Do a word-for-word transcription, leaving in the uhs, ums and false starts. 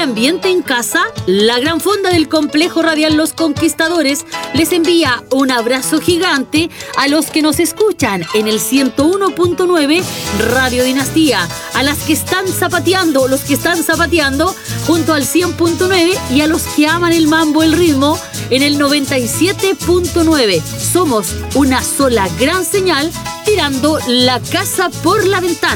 ambiente en casa, la Gran Fonda del Complejo Radial Los Conquistadores les envía un abrazo gigante a los que nos escuchan en el ciento uno punto nueve Radio Dinastía, a las que están zapateando, los que están zapateando junto al cien punto nueve y a los que aman el mambo, el ritmo, en el noventa y siete punto nueve. Somos una sola gran señal tirando la casa por la ventana.